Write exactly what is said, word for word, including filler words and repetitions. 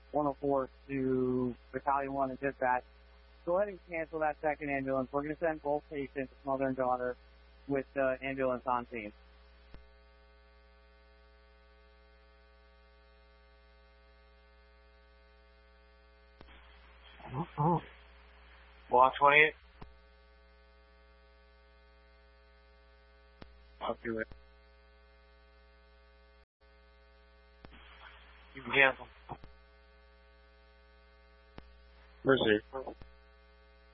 one oh four to Battalion one and dispatch. Go ahead and cancel that second ambulance. We're going to send both patients, mother and daughter, with the ambulance on scene. Block twenty-eight. I'll do it. You can cancel. Mercy.